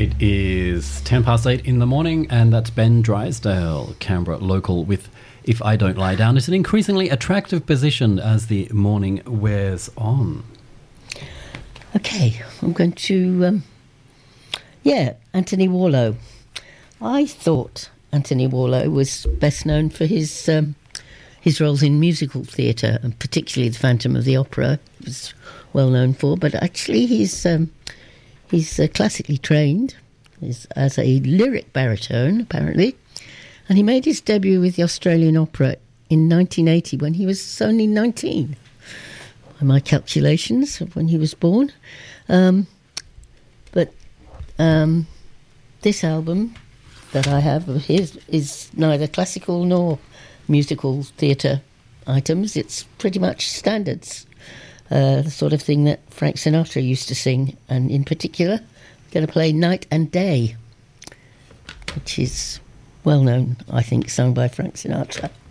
It is 10 past 8 in the morning, and that's Ben Drysdale, Canberra local, with If I Don't Lie Down. It's an increasingly attractive position as the morning wears on. Okay, I'm going to, Anthony Warlow. I thought Anthony Warlow was best known for his roles in musical theatre, and particularly The Phantom of the Opera. He was well known for, but actually he's classically trained as a lyric baritone, apparently, and he made his debut with the Australian Opera in 1980 when he was only 19, by my calculations of when he was born. But this album that I have of his is neither classical nor musical theatre items. It's pretty much standards, the sort of thing that Frank Sinatra used to sing, and in particular I'm going to play Night and Day, which is well known, I think, sung by Frank Sinatra.